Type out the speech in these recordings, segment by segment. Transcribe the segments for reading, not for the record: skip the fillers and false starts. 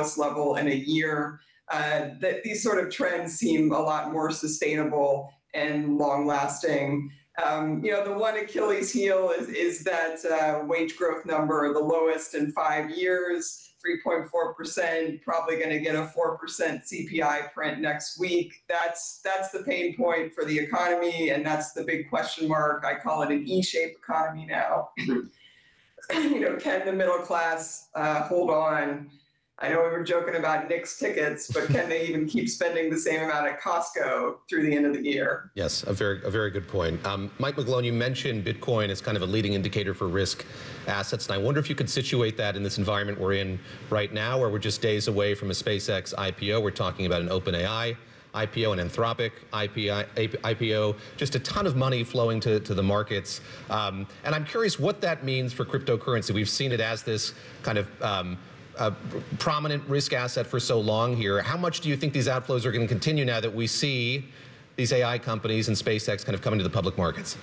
lowest level in a year. That these sort of trends seem a lot more sustainable and long lasting. The one Achilles heel is that wage growth number, the lowest in 5 years. 3.4%, probably going to get a 4% CPI print next week. That's the pain point for the economy, and that's the big question mark. I call it an E-shaped economy now. Can the middle class hold on? I know we were joking about Knicks tickets, but can they even keep spending the same amount at Costco through the end of the year? Yes, a very good point. Mike McGlone, you mentioned Bitcoin as kind of a leading indicator for risk assets, and I wonder if you could situate that in this environment we're in right now, where we're just days away from a SpaceX IPO. We're talking about an OpenAI IPO, an Anthropic IPO, just a ton of money flowing to the markets. And I'm curious what that means for cryptocurrency. We've seen it as this kind of a prominent risk asset for so long here. How much do you think these outflows are going to continue now that we see these AI companies and SpaceX kind of coming to the public markets?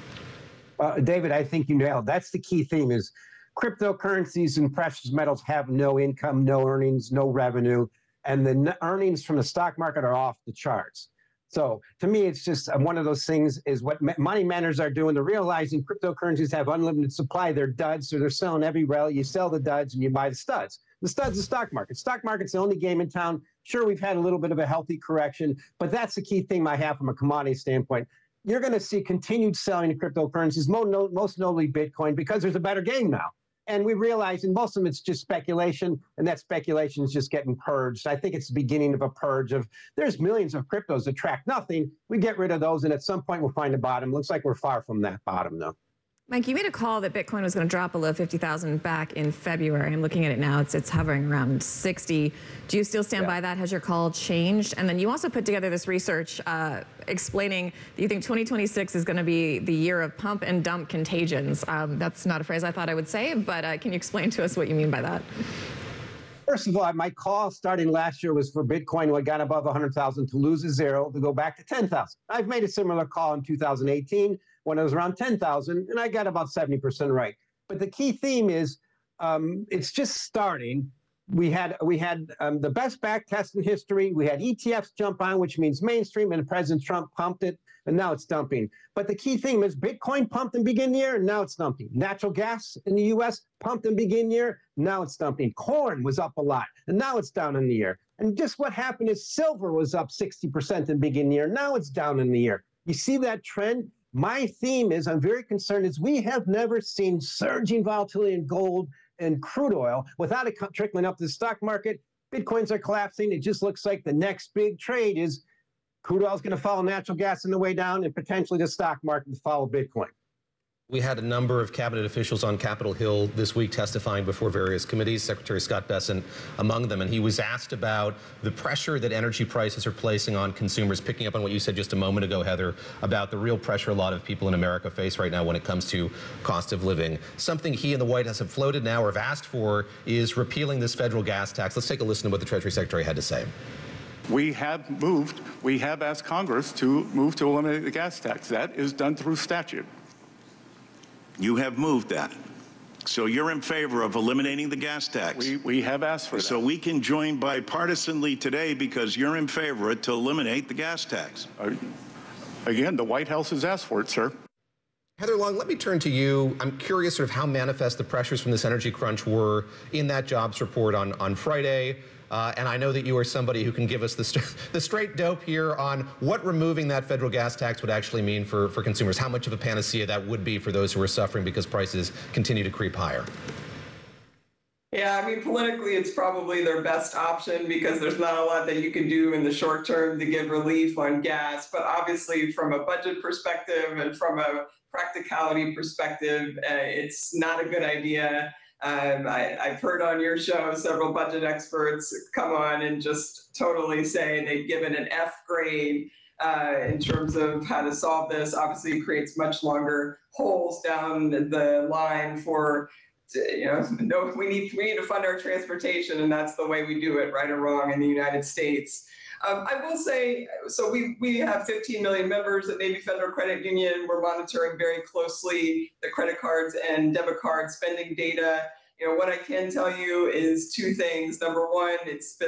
David, I think you nailed. That's the key theme is cryptocurrencies and precious metals have no income, no earnings, no revenue, and the earnings from the stock market are off the charts. So to me, it's just one of those things is what money managers are doing. They're realizing cryptocurrencies have unlimited supply. They're duds, so they're selling every rally. You sell the duds and you buy the studs. The stud's the stock market. Stock market's the only game in town. Sure, we've had a little bit of a healthy correction, but that's the key thing I have from a commodity standpoint. You're going to see continued selling of cryptocurrencies, most notably Bitcoin, because there's a better game now. And we realize, and most of them, it's just speculation, and that speculation is just getting purged. I think it's the beginning of a purge of, there's millions of cryptos that track nothing. We get rid of those, and at some point we'll find a bottom. Looks like we're far from that bottom, though. Mike, you made a call that Bitcoin was going to drop below 50,000 back in February. I'm looking at it now. It's hovering around 60. Do you still stand by that? Has your call changed? And then you also put together this research explaining that you think 2026 is going to be the year of pump and dump contagions. That's not a phrase I thought I would say, but can you explain to us what you mean by that? First of all, my call starting last year was for Bitcoin when it got above 100,000 to lose a zero, to go back to 10,000. I've made a similar call in 2018 when it was around 10,000, and I got about 70% right. But the key theme is it's just starting. We had the best back test in history. We had ETFs jump on, which means mainstream, and President Trump pumped it, and now it's dumping. But the key theme is Bitcoin pumped and begin the year, and now it's dumping. Natural gas in the U.S. pumped and begin the year, now it's dumping. Corn was up a lot, and now it's down in the year. And just what happened is silver was up 60% in begin the year, now it's down in the year. You see that trend? My theme is, I'm very concerned, is we have never seen surging volatility in gold and crude oil without it trickling up to the stock market. Bitcoins are collapsing. It just looks like the next big trade is crude oil is going to follow natural gas on the way down and potentially the stock market to follow Bitcoin. We had a number of cabinet officials on Capitol Hill this week testifying before various committees, Secretary Scott Bessent among them, and he was asked about the pressure that energy prices are placing on consumers, picking up on what you said just a moment ago, Heather, about the real pressure a lot of people in America face right now when it comes to cost of living. Something he and the White House have floated now or have asked for is repealing this federal gas tax. Let's take a listen to what the Treasury Secretary had to say. We have asked Congress to move to eliminate the gas tax. That is done through statute. You have moved that. So you're in favor of eliminating the gas tax. We have asked for that. So we can join bipartisanly today because you're in favor to eliminate the gas tax. Again, the White House has asked for it, sir. Heather Long, let me turn to you. I'm curious sort of how manifest the pressures from this energy crunch were in that jobs report on Friday. And I know that you are somebody who can give us the straight dope here on what removing that federal gas tax would actually mean for consumers, how much of a panacea that would be for those who are suffering because prices continue to creep higher. Yeah, I mean, politically, it's probably their best option because there's not a lot that you can do in the short term to give relief on gas. But obviously, from a budget perspective and from a practicality perspective, it's not a good idea. I've heard on your show several budget experts come on and just totally say they've given an F grade in terms of how to solve this. Obviously, it creates much longer holes down the line for, no, we need to fund our transportation, and that's the way we do it, right or wrong, in the United States. I will say, so we have 15 million members at Navy Federal Credit Union. We're monitoring very closely the credit cards and debit card spending data. What I can tell you is two things. Number one, it's been